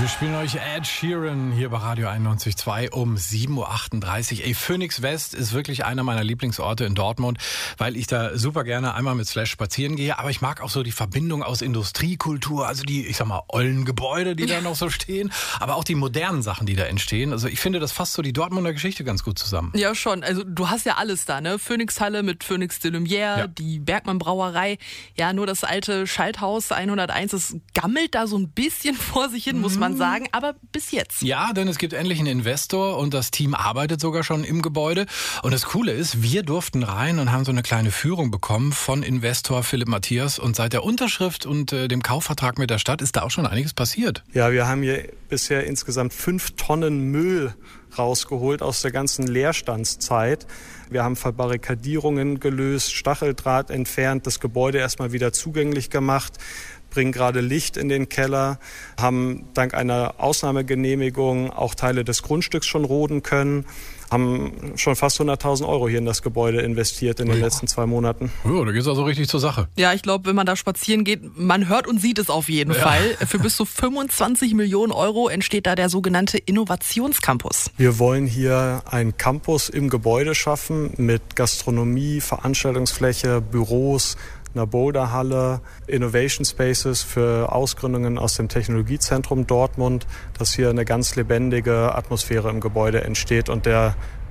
Wir spielen euch Ed Sheeran hier bei Radio 91.2 um 7.38 Uhr. Ey, Phoenix West ist wirklich einer meiner Lieblingsorte in Dortmund, weil ich da super gerne einmal mit Slash spazieren gehe. Aber ich mag auch so die Verbindung aus Industriekultur, also die, ich sag mal, ollen Gebäude, die da noch so stehen, aber auch die modernen Sachen, die da entstehen. Also ich finde, das fasst so die Dortmunder Geschichte ganz gut zusammen. Ja, schon. Also du hast ja alles da, ne? Phoenix-Halle mit Phoenix de Lumière, ja. Die Bergmann-Brauerei. Ja, nur das alte Schalthaus 101, das gammelt da so ein bisschen vor sich hin, muss man sagen, aber bis jetzt. Ja, denn es gibt endlich einen Investor und das Team arbeitet sogar schon im Gebäude. Und das Coole ist, wir durften rein und haben so eine kleine Führung bekommen von Investor Philipp Matthias. Und seit der Unterschrift und dem Kaufvertrag mit der Stadt ist da auch schon einiges passiert. Ja, wir haben hier bisher insgesamt 5 Tonnen Müll rausgeholt aus der ganzen Leerstandszeit. Wir haben Verbarrikadierungen gelöst, Stacheldraht entfernt, das Gebäude erstmal wieder zugänglich gemacht, bringen gerade Licht in den Keller, haben dank einer Ausnahmegenehmigung auch Teile des Grundstücks schon roden können, haben schon fast 100.000 Euro hier in das Gebäude investiert in den letzten 2 Monaten. Ja, da geht's also richtig zur Sache. Ja, ich glaube, wenn man da spazieren geht, man hört und sieht es auf jeden Fall. Für bis zu 25 Millionen Euro entsteht da der sogenannte Innovationscampus. Wir wollen hier einen Campus im Gebäude schaffen mit Gastronomie, Veranstaltungsfläche, Büros, einer Boulderhalle, Innovation Spaces für Ausgründungen aus dem Technologiezentrum Dortmund, dass hier eine ganz lebendige Atmosphäre im Gebäude entsteht und der